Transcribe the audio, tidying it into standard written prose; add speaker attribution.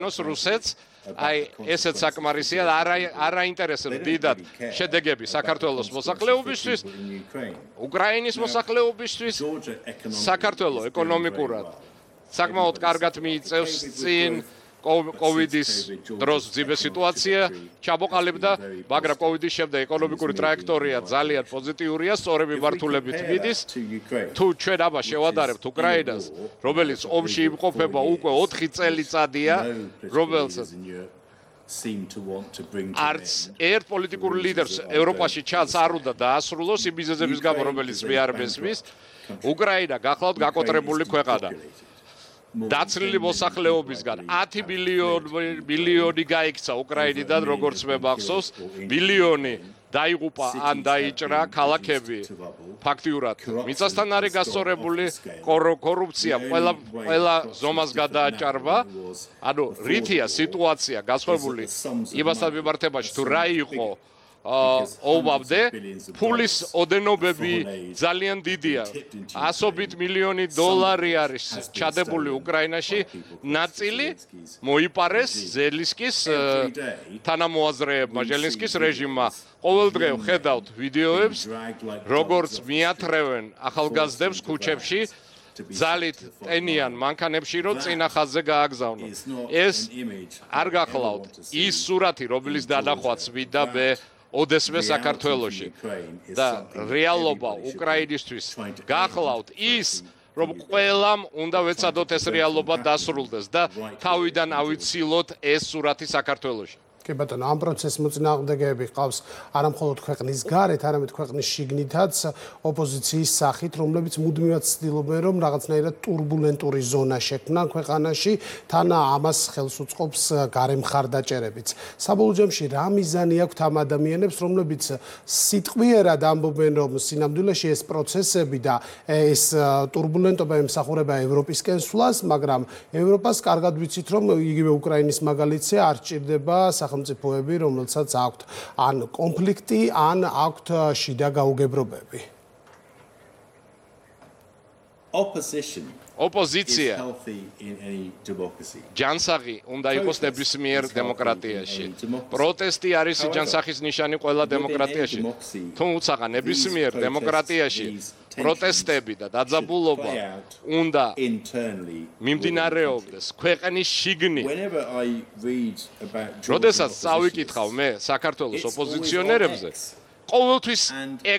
Speaker 1: რუსეთს აი ესეც საკმარისია არ აინტერესებს დიდად შედეგები საქართველოს მოსახლეობისთვის, უკრაინის მოსახლეობისთვის, საქართველოს ეკონომიკურად საკმაოდ კარგად მიიწევს წინ COVID-ის დროს ძიმე სიტუაცია ჩამოყალიბდა, მაგრამ COVID-ის შემდეგ ეკონომიკური ტრაექტორია ძალიან პოზიტიურია, სწორი მიმართულებით მიდის. თუ ჩვენ ამას შევადარებთ უკრაინას, რომელიც ომში იმყოფება უკვე 4 წელიწადია, რომელსაც არც ერთ პოლიტიკურ ლიდერს ევროპაში ჩანს არ უნდა დაასრულოს იმ მიზეზების გამო, რომელიც მე არ მესმის, უკრაინა გახლავთ გაკოტრებული ქვეყანა. დაცლილი მოსახლეობისგან 10 მილიონი გაიქცა უკრაინიდან, როგორც მე მახსოვს, მილიონი დაიღუპა ან დაიჭრა ქალაქები. ფაქტიურად მიწასთან არის გასწორებული, კორუფცია ყველა ზომას გადააჭარბა. ანუ რითია სიტუაცია გასხვებული იმასთან მიმართებაში, თუ რა იყო ომამდე, ფულის ოდენობები ძალიან დიდია. ასობით მილიონი დოლარი არის ჩადებული უკრაინაში, ნაწილი მოიპარეს ზელენსკის თანამოაზრეებმა, ზელენსკის რეჟიმმა. ყოველდღე ხედავთ ვიდეოებს, როგორც მიათრევენ ახალგაზრდებს ქუჩებში, ძალით ტენიან მანქანებში, რომ წინა ხაზზე გააგზავნონ. ეს არ გახლავთ ის სურათი, რომლის დანახვაც მინდა მე ოდესმე საქართველოში და რეალობა უკრაინისთვის გახლავთ ის, რომ ყველამ უნდა ვეცადოთ ეს რეალობა დასრულდეს და თავიდან ავიცილოთ ეს სურათი საქართველოში.
Speaker 2: კი ბატონო, ამ პროცესის მოწინააღმდეგეები ყავს არა მხოლოდ ქვეყნის გარეთ, არამედ ქვეყნის შიგნითაც ოპოზიციის სახით, რომლებიც მუდმივად ცდილობენ, რომ რაღაცნაირად турბულენტური ზონა შექმნან ქვეყანაში, თან ამას ხელს უწყობს გარემხარდაჭერებიც. საბოლოო ჯამში რა მიზანი აქვთ ამ ადამიანებს, რომლებიც სიტყვიერად ამბობენ, რომ სინამდვილეში ეს პროცესები და ეს турბულენტობა ემსახურება ევროპისკენ სვლას, მაგრამ ევროპას კარგად ვიცით, რომ იგივე უკრაინის მაგალითზე არ ჭირდება სახელმწიფოები, რომელსაც აქვთ ან კონფლიქტი, ან აქვთ შიდა გაუგებრობები.
Speaker 1: ოპოზიცია ჯანსაღი უნდა იყოს ნებისმიერ დემოკრატიაში. პროტესტი არის ჯანსაღის ნიშანი ყველა დემოკრატიაში. თუმცა ნებისმიერ დემოკრატიაში პროტესტები და დაძაბულობა უნდა მიმდინარეობდეს ქვეყნის შიგნით. როდესაც წავიკითხავ მე საქართველოს ოპოზიციონერებზე, ყოველთვის